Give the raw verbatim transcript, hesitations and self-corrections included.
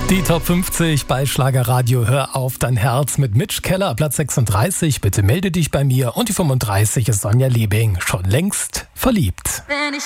Die Top fünfzig bei Schlagerradio Hör auf dein Herz mit Mitch Keller, Platz sechsunddreißig, bitte melde dich bei mir. Und die fünfunddreißig ist Sonja Liebing, schon längst verliebt. Wenn ich